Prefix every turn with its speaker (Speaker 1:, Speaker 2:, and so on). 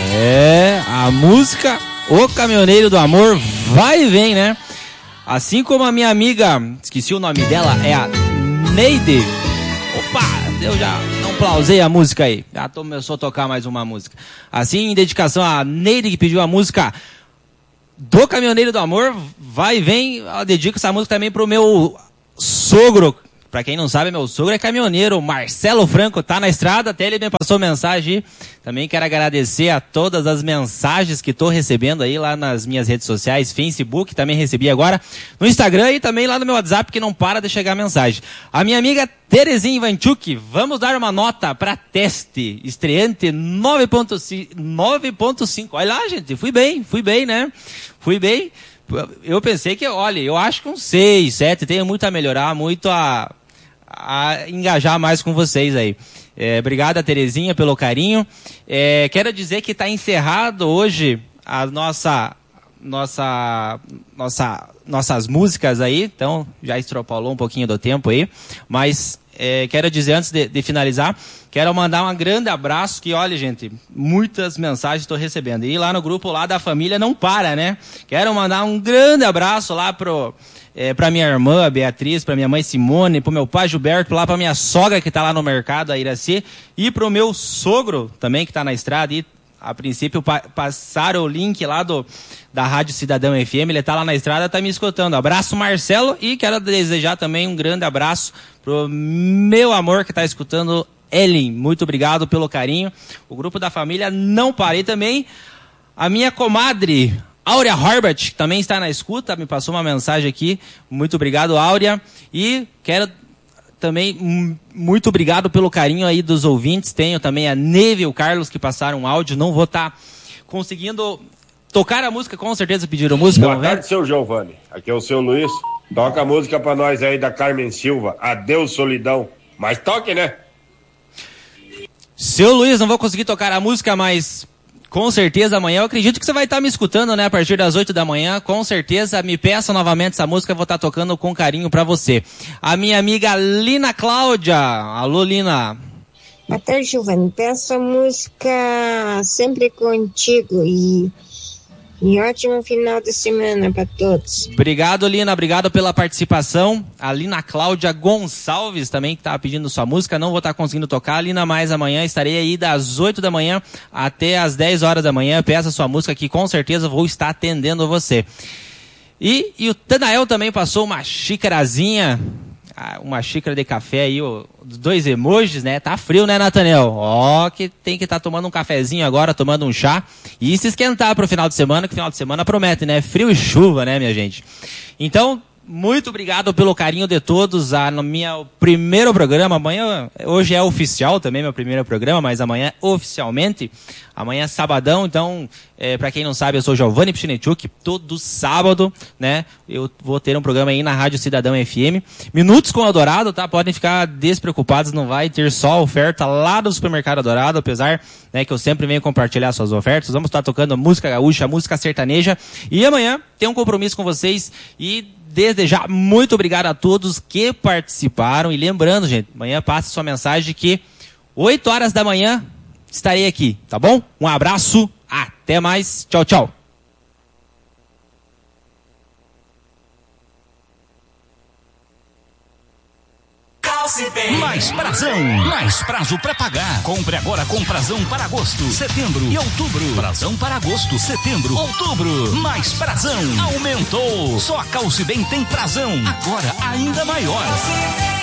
Speaker 1: A música O Caminhoneiro do Amor vai e vem, né? Assim como a minha amiga, esqueci o nome dela, é a Neide. Opa, eu já não pausei a música aí. Já começou a tocar mais uma música. Assim, em dedicação a Neide, que pediu a música do Caminhoneiro do Amor, vai e vem. Eu dedico essa música também pro meu sogro. Pra quem não sabe, meu sogro é caminhoneiro, Marcelo Franco, tá na estrada, até ele me passou mensagem. Também quero agradecer a todas as mensagens que tô recebendo aí lá nas minhas redes sociais, Facebook, também recebi agora, no Instagram e também lá no meu WhatsApp, que não para de chegar mensagem. A minha amiga Terezinha Ivanchuk, vamos dar uma nota pra teste, estreante 9.5. Olha lá, gente, fui bem, né? Fui bem. Eu pensei que, olha, eu acho que um 6, 7, tenho muito a melhorar, muito a engajar mais com vocês aí. Obrigado, Terezinha, pelo carinho. Quero dizer que está encerrado hoje a nossas músicas aí, então já extrapolou um pouquinho do tempo aí, mas quero dizer antes de finalizar, quero mandar um grande abraço, que olha, gente, muitas mensagens estou recebendo, e lá no grupo lá da família não para, né? Quero mandar um grande abraço lá pra minha irmã, a Beatriz, pra minha mãe Simone, pro meu pai Gilberto, lá pra minha sogra que tá lá no mercado, a Iraci, e pro meu sogro também que tá na estrada, e a princípio passaram o link lá da Rádio Cidadão FM, ele tá lá na estrada, tá me escutando. Abraço, Marcelo, e quero desejar também um grande abraço pro meu amor que tá escutando, Ellen. Muito obrigado pelo carinho. O grupo da família não parei também. A minha comadre, Áurea Horbert, que também está na escuta, me passou uma mensagem aqui. Muito obrigado, Áurea. E quero também, muito obrigado pelo carinho aí dos ouvintes. Tenho também a Neve e o Carlos que passaram um áudio. Não vou estar conseguindo tocar a música, com certeza pediram música.
Speaker 2: Boa tarde, seu Giovanni. Aqui é o seu Luiz. Toca a música pra nós aí da Carmen Silva. Adeus, solidão. Mas toque, né?
Speaker 1: Seu Luiz, não vou conseguir tocar a música, mas com certeza amanhã, eu acredito que você vai estar me escutando, né, a partir das 8 da manhã, com certeza, me peça novamente essa música, eu vou estar tocando com carinho pra você. A minha amiga Lina Cláudia, alô Lina.
Speaker 3: Boa tarde, Giovanni, peço a música Sempre Contigo e ótimo final de semana para todos.
Speaker 1: Obrigado, Lina, obrigado pela participação. A Lina Cláudia Gonçalves também que estava pedindo sua música, não vou estar conseguindo tocar, Lina, mas amanhã estarei aí das 8 da manhã até as 10 horas da manhã, peça sua música que com certeza vou estar atendendo você. E o Tanael também passou uma xícarazinha, uma xícara de café aí, os 2 emojis, né? Tá frio, né, Nathaniel? Que tem que estar tomando um cafezinho agora, tomando um chá e se esquentar pro final de semana, que final de semana promete, né? Frio e chuva, né, minha gente? Então, muito obrigado pelo carinho de todos. No meu primeiro programa, amanhã, hoje é oficial também meu primeiro programa, mas amanhã oficialmente, amanhã é sabadão, então, para quem não sabe, eu sou Giovanni Pichinechuk, todo sábado, né, eu vou ter um programa aí na Rádio Cidadão FM, Minutos com Eldorado, tá, podem ficar despreocupados, não vai ter só oferta lá do Supermercado Eldorado, apesar, né, que eu sempre venho compartilhar suas ofertas, vamos estar tocando música gaúcha, música sertaneja, e amanhã tem um compromisso com vocês, e desde já, muito obrigado a todos que participaram. E lembrando, gente, amanhã passe sua mensagem que 8 horas da manhã estarei aqui, tá bom? Um abraço, até mais, tchau, tchau.
Speaker 4: Mais Prazão, mais prazo para pagar. Compre agora com prazão para agosto, setembro e outubro. Prazão para agosto, setembro, outubro. Mais Prazão, aumentou. Só a Calcibem tem prazão, agora ainda maior.